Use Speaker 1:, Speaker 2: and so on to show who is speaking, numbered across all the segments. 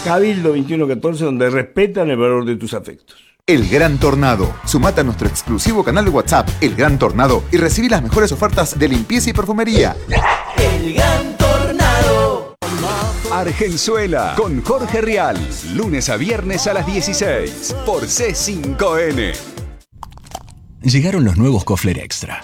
Speaker 1: Cabildo 2114, donde respetan el valor de tus afectos.
Speaker 2: El Gran Tornado. Sumate a nuestro exclusivo canal de WhatsApp, El Gran Tornado, y recibí las mejores ofertas de limpieza y perfumería.
Speaker 3: El Gran Tornado.
Speaker 4: Argenzuela con Jorge Rial. Lunes a viernes a las 16 por C5N.
Speaker 5: Llegaron los nuevos Kofler Extra.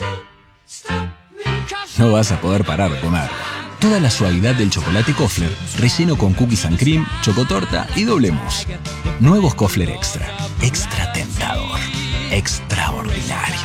Speaker 5: No vas a poder parar de comer. Toda la suavidad del chocolate Kofler, relleno con cookies and cream, chocotorta y doble mousse. Nuevos Kofler Extra. Extra tentador. Extraordinario.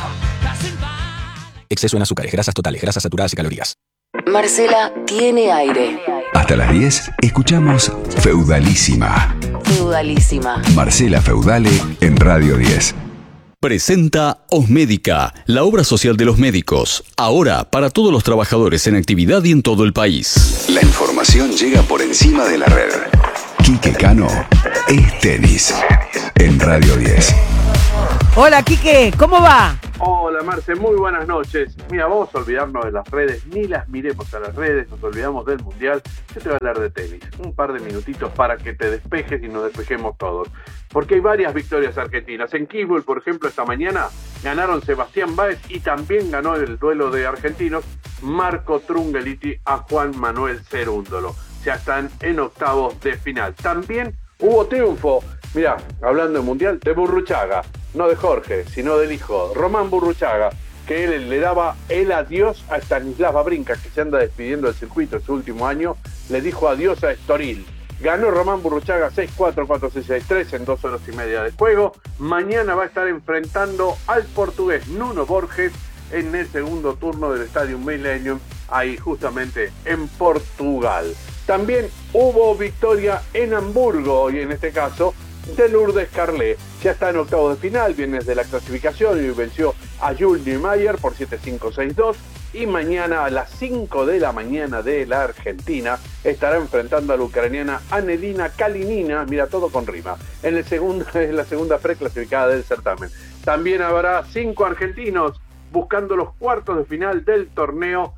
Speaker 5: Exceso en azúcares, grasas totales, grasas saturadas y calorías.
Speaker 6: Marcela tiene aire.
Speaker 4: Hasta las 10 escuchamos Feudalísima.
Speaker 6: Feudalísima.
Speaker 4: Marcela Feudale en Radio 10.
Speaker 7: Presenta Osmédica, la obra social de los médicos. Ahora para todos los trabajadores en actividad y en todo el país.
Speaker 4: La información llega por encima de la red. Quique Cano es tenis en Radio 10.
Speaker 8: Hola, Quique, ¿cómo va?
Speaker 9: Hola, Marce, muy buenas noches. Mira, vamos a olvidarnos de las redes, ni las miremos a las redes, nos olvidamos del Mundial. Yo te voy a hablar de tenis, un par de minutitos para que te despejes y nos despejemos todos. Porque hay varias victorias argentinas. En Kitzbühel, por ejemplo, esta mañana ganaron Sebastián Báez y también ganó el duelo de argentinos Marco Trungeliti a Juan Manuel Cerúndolo. Ya están en octavos de final. También hubo triunfo, mira, hablando de Mundial, de Burruchaga. No de Jorge, sino del hijo, Román Burruchaga, que él le daba el adiós a Stanislav Wawrinka, que se anda despidiendo del circuito en su último año, le dijo adiós a Estoril. Ganó Román Burruchaga 6-4, 4-6, 6-3 en 2 horas y media de juego. Mañana va a estar enfrentando al portugués Nuno Borges en el segundo turno del Estadio Millennium, ahí justamente en Portugal. También hubo victoria en Hamburgo, y en este caso de Lourdes Carlet. Ya está en octavos de final, viene desde la clasificación y venció a Jules Niemeyer por 7-5, 6-2. Y mañana a las 5 de la mañana de la Argentina estará enfrentando a la ucraniana Anelina Kalinina, mira, todo con rima, en la segunda preclasificada del certamen. También habrá 5 argentinos buscando los cuartos de final del torneo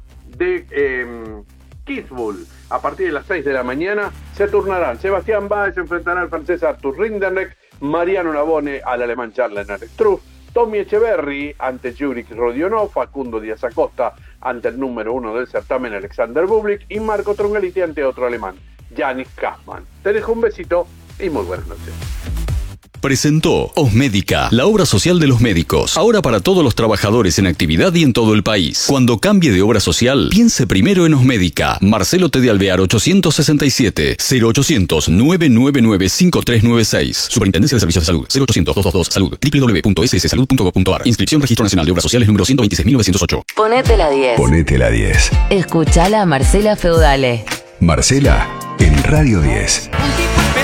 Speaker 9: de Kitzbühel. A partir de las 6 de la mañana se turnarán. Sebastián Báez enfrentará al francés Arthur Rinderknecht, Mariano Navone al alemán Charles Struff, Tommy Echeverry ante Jurij Rodionov, Facundo Díaz Acosta ante el número 1 del certamen Alexander Bublik y Marco Trungeliti ante otro alemán, Yannick Kaufmann. Te dejo un besito y muy buenas noches.
Speaker 7: Presentó Osmédica, la obra social de los médicos. Ahora para todos los trabajadores en actividad y en todo el país. Cuando cambie de obra social, piense primero en Osmédica. Marcelo T. de Alvear 867 0800 999 5396. Superintendencia de Servicios de Salud 0800 222 Salud. www.sssalud.gov.ar. Inscripción Registro Nacional de Obras Sociales número 126.908.
Speaker 6: Ponete la 10.
Speaker 4: Ponete la 10.
Speaker 6: Escuchala a Marcela Feudale.
Speaker 4: Marcela en Radio 10.